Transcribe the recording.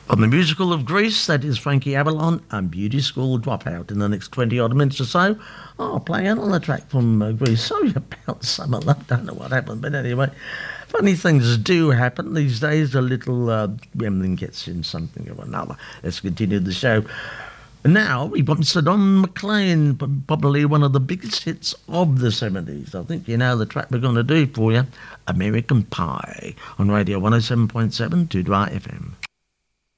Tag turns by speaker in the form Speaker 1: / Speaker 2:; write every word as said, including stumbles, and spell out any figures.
Speaker 1: On the musical of Grease, that is Frankie Avalon and Beauty School Dropout. In the next twenty odd minutes or so, I'll play another track from uh, Grease. Sorry about Summer Love, don't know what happened, but anyway, funny things do happen these days. A little uh, gremlin gets in something or another. Let's continue the show. Now, we've got Saddam McLean, probably one of the biggest hits of the seventies. I think you know the track we're going to do for you, American Pie, on Radio one oh seven point seven, two Dry F M.